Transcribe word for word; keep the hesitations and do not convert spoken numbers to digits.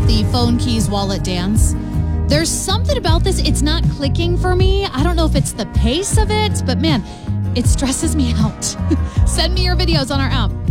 the phone keys wallet dance. There's something about this. It's not clicking for me. I don't know if it's the pace of it, but man, it stresses me out. Send me your videos on our app.